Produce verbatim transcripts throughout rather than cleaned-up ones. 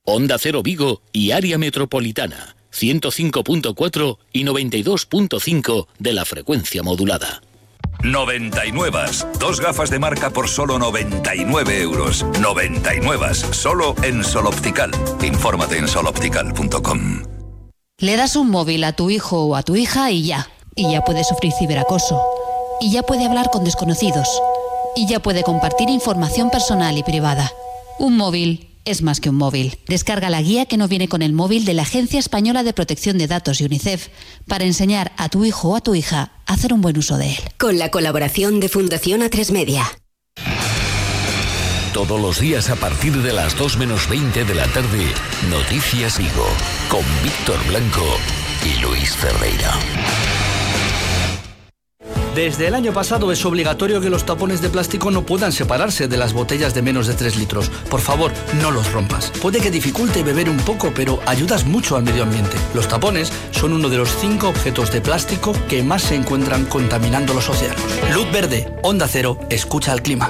Onda Cero Vigo y área metropolitana, ciento cinco punto cuatro y noventa y dos punto cinco de la frecuencia modulada. noventa y nueve. Dos gafas de marca por solo noventa y nueve euros. noventa y nueve. Solo en Sol Optical. Infórmate en sol optical punto com. Le das un móvil a tu hijo o a tu hija y ya. Y ya puede sufrir ciberacoso. Y ya puede hablar con desconocidos. Y ya puede compartir información personal y privada. Un móvil es más que un móvil. Descarga la guía que no viene con el móvil de la Agencia Española de Protección de Datos y UNICEF para enseñar a tu hijo o a tu hija a hacer un buen uso de él. Con la colaboración de Fundación A tres Media. Todos los días a partir de las dos menos veinte de la tarde, Noticias Vigo, con Víctor Blanco y Luis Ferreira. Desde el año pasado es obligatorio que los tapones de plástico no puedan separarse de las botellas de menos de tres litros. Por favor, no los rompas. Puede que dificulte beber un poco, pero ayudas mucho al medio ambiente. Los tapones son uno de los cinco objetos de plástico que más se encuentran contaminando los océanos. Luz verde, Onda Cero, escucha al clima.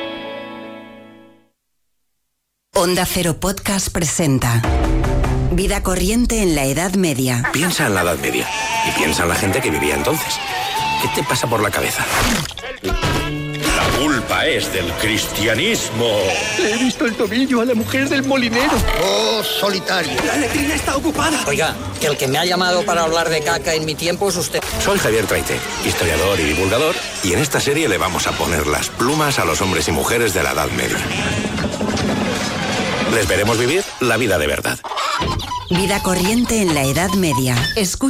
Onda Cero Podcast presenta Vida corriente en la Edad Media. Piensa en la Edad Media y piensa en la gente que vivía entonces. ¿Qué te pasa por la cabeza? La culpa es del cristianismo. Le he visto el tobillo a la mujer del molinero. Oh, solitario. La letrina está ocupada. Oiga, que el que me ha llamado para hablar de caca en mi tiempo es usted. Soy Javier Traité, historiador y divulgador, y en esta serie le vamos a poner las plumas a los hombres y mujeres de la Edad Media. Les veremos vivir la vida de verdad. Vida corriente en la Edad Media. Escucha